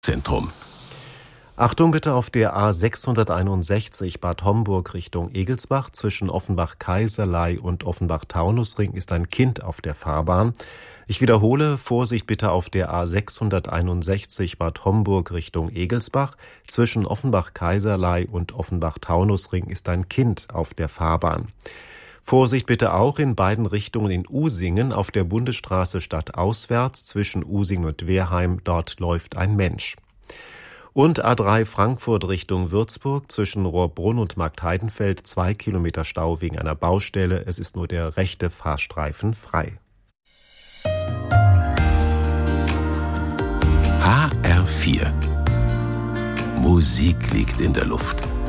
Zentrum. Achtung bitte auf der A661 Bad Homburg Richtung Egelsbach. Zwischen Offenbach-Kaiserlei und Offenbach-Taunusring ist ein Kind auf der Fahrbahn. Ich wiederhole, Vorsicht bitte auf der A661 Bad Homburg Richtung Egelsbach. Zwischen Offenbach-Kaiserlei und Offenbach-Taunusring ist ein Kind auf der Fahrbahn. Vorsicht bitte auch in beiden Richtungen in Usingen auf der Bundesstraße stadtauswärts zwischen Usingen und Wehrheim. Dort läuft ein Mensch. Und A3 Frankfurt Richtung Würzburg zwischen Rohrbrunn und Marktheidenfeld 2 Kilometer Stau wegen einer Baustelle. Es ist nur der rechte Fahrstreifen frei. HR4. Musik liegt in der Luft.